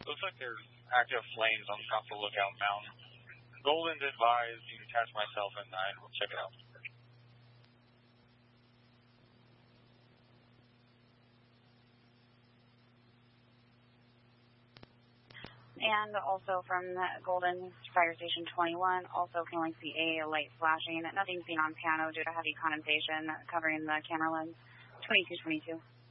Looks like there's active flames on the top of Lookout Mountain. Golden's advised you can test myself at 9. We'll check it out. And also from Golden Fire Station 21, also can only see a light flashing. Nothing seen on Pano due to heavy condensation covering the camera lens. 2222.